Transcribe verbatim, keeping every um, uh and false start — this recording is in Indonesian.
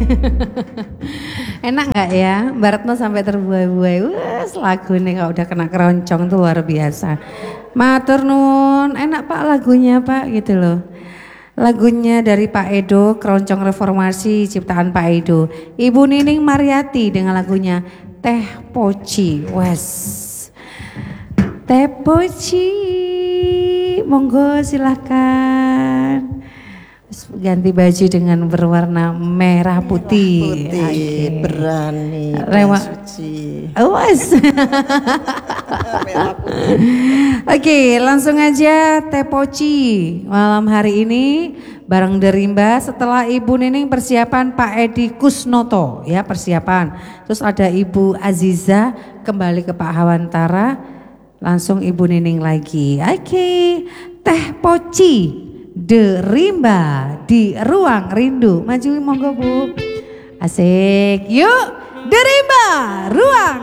Enak nggak ya? Mbak Retno sampai terbuai-buai. Wah, lagu ini kalau udah kena keroncong tuh luar biasa. Matur nuwun, enak Pak lagunya Pak gitu loh. Lagunya dari Pak Edo, Keroncong Reformasi ciptaan Pak Edo. Ibu Nining Mariati dengan lagunya Teh Poci. Wes. Teh Poci, monggo silahkan. Ganti baju dengan berwarna merah putih. Merah putih, okay. Berani, Rewa. suci. Awas. Oke, okay, langsung aja Teh Poci malam hari ini bareng Derimba. Setelah Ibu Nining persiapan Pak Edi Kusnoto ya persiapan. Terus ada Ibu Aziza kembali ke Pak Hawantara. Langsung Ibu Nining lagi. Oke, okay. Teh Poci Derimba di Ruang Rindu. Maju monggo Bu. Asik. Yuk Derimba Ruang